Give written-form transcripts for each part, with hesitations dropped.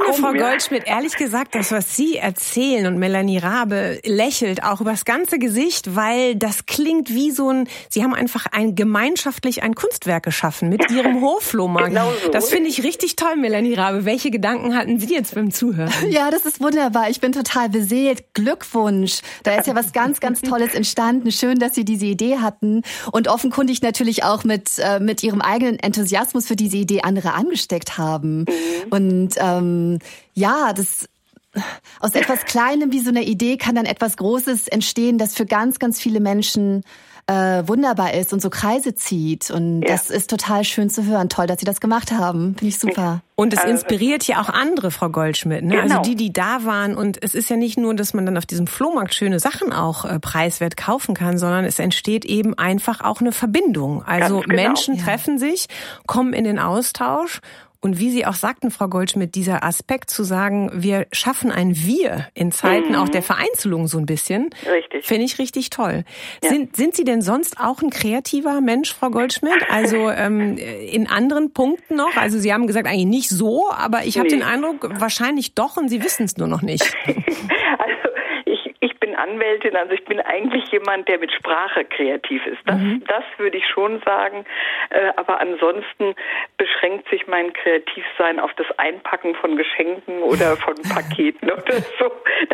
finde, Frau Goldschmidt, ehrlich gesagt, das, was Sie erzählen und Melanie Rabe lächelt auch übers ganze Gesicht, weil das klingt wie Sie haben einfach gemeinschaftlich ein Kunstwerk geschaffen mit Ihrem Hofflohmarkt. Genau so. Das finde ich richtig toll, Melanie Rabe. Welche Gedanken hatten Sie jetzt beim Zuhören? Ja, das ist wunderbar. Ich bin total beseelt. Glückwunsch. Da ist ja was ganz, ganz Tolles entstanden. Schön, dass Sie diese Idee hatten und offenkundig natürlich auch mit Ihrem eigenen Enthusiasmus für diese Idee andere angesteckt haben. Und aus etwas Kleinem wie so einer Idee kann dann etwas Großes entstehen, das für ganz, ganz viele Menschen wunderbar ist und so Kreise zieht. Und das ist total schön zu hören. Toll, dass Sie das gemacht haben. Finde ich super. Und es inspiriert ja auch andere, Frau Goldschmidt, ne? Genau. Also die da waren. Und es ist ja nicht nur, dass man dann auf diesem Flohmarkt schöne Sachen auch preiswert kaufen kann, sondern es entsteht eben einfach auch eine Verbindung. Also Ganz genau. Menschen treffen sich, kommen in den Austausch. Und wie Sie auch sagten, Frau Goldschmidt, dieser Aspekt zu sagen, wir schaffen ein Wir in Zeiten auch der Vereinzelung so ein bisschen, finde ich richtig toll. Ja. Sind Sie denn sonst auch ein kreativer Mensch, Frau Goldschmidt? Also in anderen Punkten noch? Also Sie haben gesagt, eigentlich nicht so, aber ich habe den Eindruck, wahrscheinlich doch und Sie wissen es nur noch nicht. Also ich bin Anwältin, also ich bin eigentlich jemand, der mit Sprache kreativ ist. Das würde ich schon sagen. Aber ansonsten beschränkt sich mein Kreativsein auf das Einpacken von Geschenken oder von Paketen oder so.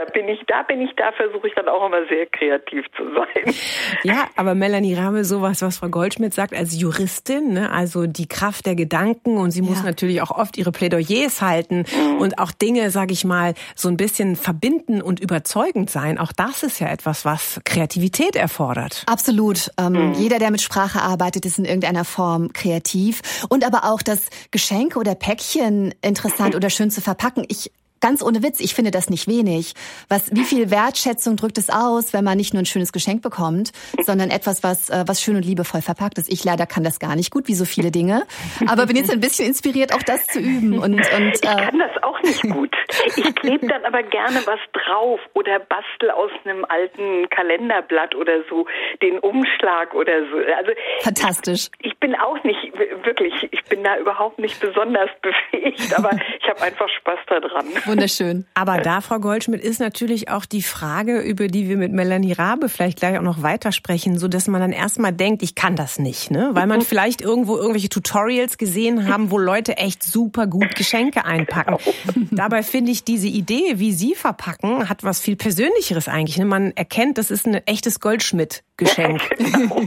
Da versuche ich dann auch immer sehr kreativ zu sein. Ja, aber Melanie Rabe, sowas, was Frau Goldschmidt sagt als Juristin, ne, also die Kraft der Gedanken und sie muss natürlich auch oft ihre Plädoyers halten und auch Dinge, sage ich mal, so ein bisschen verbinden und überzeugend sein. Auch das ist ja etwas, was Kreativität erfordert. Absolut. Jeder, der mit Sprache arbeitet, ist in irgendeiner Form kreativ. Und aber auch das Geschenke oder Päckchen interessant oder schön zu verpacken. Ganz ohne Witz, ich finde das nicht wenig. Wie viel Wertschätzung drückt es aus, wenn man nicht nur ein schönes Geschenk bekommt, sondern etwas, was schön und liebevoll verpackt ist. Ich leider kann das gar nicht gut, wie so viele Dinge. Aber bin jetzt ein bisschen inspiriert, auch das zu üben. Ich kann das auch nicht gut. Ich klebe dann aber gerne was drauf oder bastel aus einem alten Kalenderblatt oder so den Umschlag oder so. Also fantastisch. Ich bin auch nicht wirklich, ich bin da überhaupt nicht besonders befähigt, aber ich habe einfach Spaß daran. Wunderschön. Aber da, Frau Goldschmidt, ist natürlich auch die Frage, über die wir mit Melanie Rabe vielleicht gleich auch noch weitersprechen, so dass man dann erstmal denkt, ich kann das nicht, ne? Weil man vielleicht irgendwelche Tutorials gesehen haben, wo Leute echt super gut Geschenke einpacken. Dabei finde ich diese Idee, wie Sie verpacken, hat was viel Persönlicheres eigentlich, ne? Man erkennt, das ist ein echtes Goldschmidt-Geschenk. Genau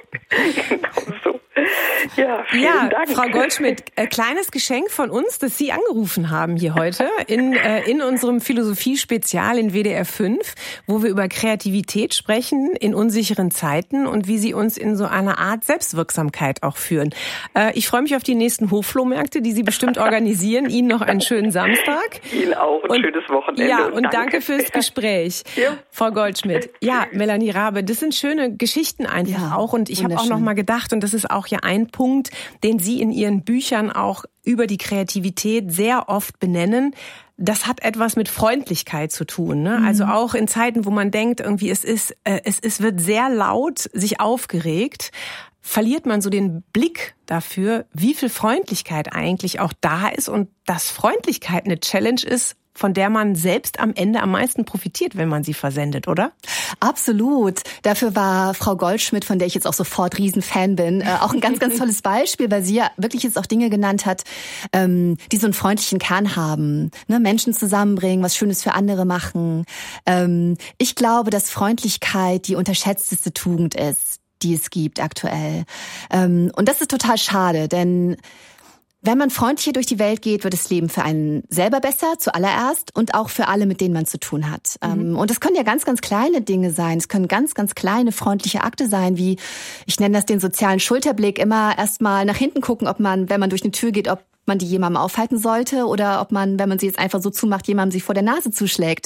so. Ja, vielen Dank. Frau Goldschmidt, kleines Geschenk von uns, das Sie angerufen haben hier heute in unserem Philosophie-Spezial in WDR 5, wo wir über Kreativität sprechen in unsicheren Zeiten und wie sie uns in so einer Art Selbstwirksamkeit auch führen. Ich freue mich auf die nächsten Hochflohmärkte, die Sie bestimmt organisieren. Ihnen noch einen schönen Samstag. Ihnen auch ein schönes Wochenende. Ja, und danke fürs Gespräch, Frau Goldschmidt. Ja, Melanie Rabe, das sind schöne Geschichten einfach auch. Und ich habe auch noch mal gedacht, und das ist auch ja ein Punkt, den Sie in Ihren Büchern auch über die Kreativität sehr oft benennen. Das hat etwas mit Freundlichkeit zu tun, ne? Also auch in Zeiten, wo man denkt, irgendwie es wird sehr laut, sich aufgeregt, verliert man so den Blick dafür, wie viel Freundlichkeit eigentlich auch da ist und dass Freundlichkeit eine Challenge ist, von der man selbst am Ende am meisten profitiert, wenn man sie versendet, oder? Absolut. Dafür war Frau Goldschmidt, von der ich jetzt auch sofort Riesenfan bin, auch ein ganz, ganz tolles Beispiel, weil sie ja wirklich jetzt auch Dinge genannt hat, die so einen freundlichen Kern haben. Ne? Menschen zusammenbringen, was Schönes für andere machen. Ich glaube, dass Freundlichkeit die unterschätzteste Tugend ist, die es gibt aktuell. Und das ist total schade, denn wenn man freundlicher durch die Welt geht, wird das Leben für einen selber besser, zuallererst, und auch für alle, mit denen man zu tun hat. Und das können ja ganz, ganz kleine Dinge sein. Es können ganz, ganz kleine freundliche Akte sein, wie, ich nenne das den sozialen Schulterblick, immer erstmal nach hinten gucken, ob man, wenn man durch eine Tür geht, ob man die jemandem aufhalten sollte oder ob man, wenn man sie jetzt einfach so zumacht, jemandem sich vor der Nase zuschlägt.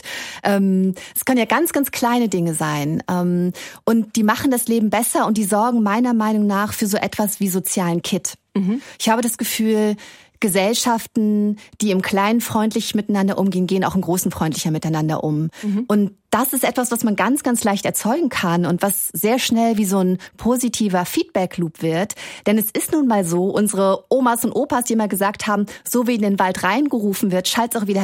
Es können ja ganz, ganz kleine Dinge sein. Und die machen das Leben besser und die sorgen meiner Meinung nach für so etwas wie sozialen Kitt. Ich habe das Gefühl, Gesellschaften, die im Kleinen freundlich miteinander umgehen, gehen auch im Großen freundlicher miteinander um. Und das ist etwas, was man ganz, ganz leicht erzeugen kann und was sehr schnell wie so ein positiver Feedback-Loop wird. Denn es ist nun mal so, unsere Omas und Opas, die immer gesagt haben, so wie in den Wald reingerufen wird, schallt es auch wieder